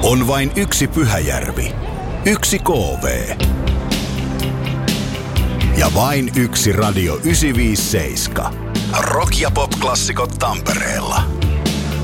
On vain yksi Pyhäjärvi, yksi KV ja vain yksi Radio 957. Rock- ja pop-klassikot Tampereella.